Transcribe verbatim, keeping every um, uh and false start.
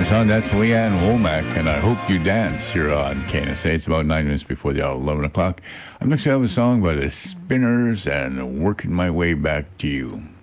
song. That's Leanne Womack, and I Hope You Dance here on K N S A. It's about nine minutes before the hour, eleven o'clock. I'm next to have a song by the Spinners and Working My Way Back to You.